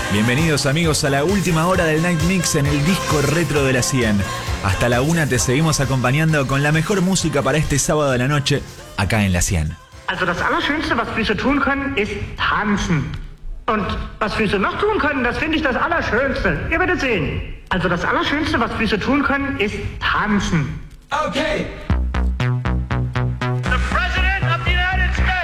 Bienvenidos amigos a la última hora del Night Mix en el disco retro de la 100. Hasta la 1 te seguimos acompañando con la mejor música para este sábado de la noche, acá en la 100. Also das Allerschönste, was Füße tun können, ist tanzen. Und was Füße noch tun können, das finde ich das Allerschönste. Ihr werdet sehen. Also das Allerschönste, was Füße tun können, ist tanzen. Okay.